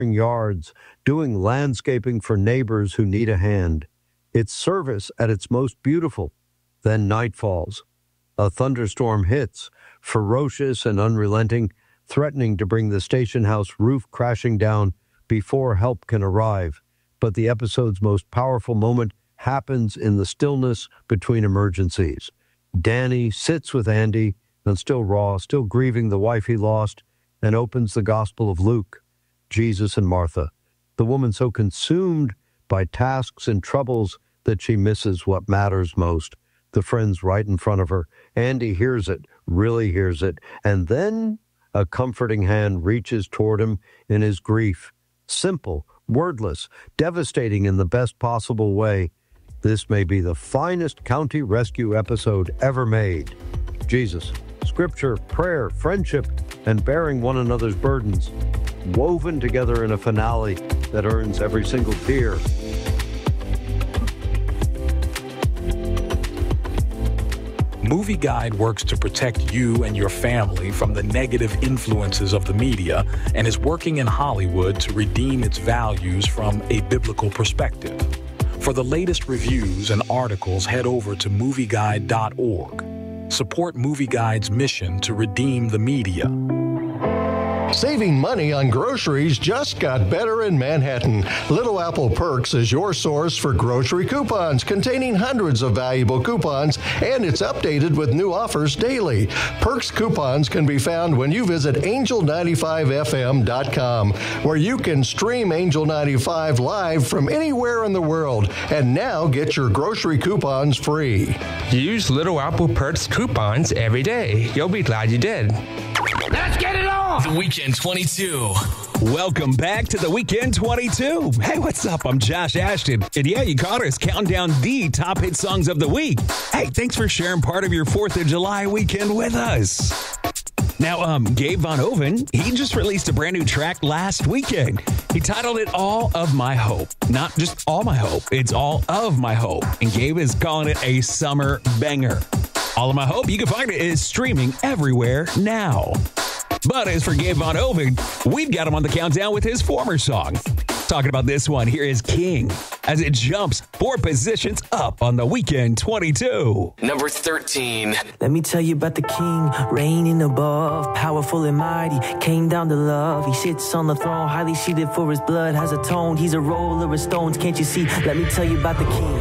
yards, doing landscaping for neighbors who need a hand. It's service at its most beautiful. Then night falls. A thunderstorm hits, ferocious and unrelenting, threatening to bring the station house roof crashing down before help can arrive. But the episode's most powerful moment happens in the stillness between emergencies. Danny sits with Andy, and still raw, still grieving the wife he lost, and opens the Gospel of Luke. Jesus and Martha, the woman so consumed by tasks and troubles that she misses what matters most. The friend's right in front of her. Andy hears it, really hears it, and then a comforting hand reaches toward him in his grief. Simple, wordless, devastating in the best possible way. This may be the finest county rescue episode ever made. Jesus, Scripture, prayer, friendship, and bearing one another's burdens, woven together in a finale that earns every single tear. Movie Guide works to protect you and your family from the negative influences of the media and is working in Hollywood to redeem its values from a biblical perspective. For the latest reviews and articles, head over to movieguide.org. Support Movie Guide's mission to redeem the media. Saving money on groceries just got better in Manhattan. Little Apple Perks is your source for grocery coupons containing hundreds of valuable coupons, and it's updated with new offers daily. Perks coupons can be found when you visit angel95fm.com, where you can stream Angel 95 live from anywhere in the world, and now get your grocery coupons free. Use Little Apple Perks coupons every day. You'll be glad you did. Let's get it on! The Weekend 22. Welcome back to the Weekend 22. Hey, what's up? I'm Josh Ashton. And yeah, you caught us counting down the top hit songs of the week. Hey, thanks for sharing part of your 4th of July weekend with us. Now, Gabe Von Oven, he just released a brand new track last weekend. He titled it All of My Hope. Not just All My Hope, it's All of My Hope. And Gabe is calling it a summer banger. All of My Hope, you can find it, is streaming everywhere now. But as for Gabe Von Oven, we've got him on the countdown with his former song. Talking about this one, here is King, as it jumps 4 positions up on the Weekend 22. Number 13. Let me tell you about the King, reigning above, powerful and mighty, came down to love. He sits on the throne, highly seated, for his blood has atoned. He's a roller of stones, can't you see? Let me tell you about the King.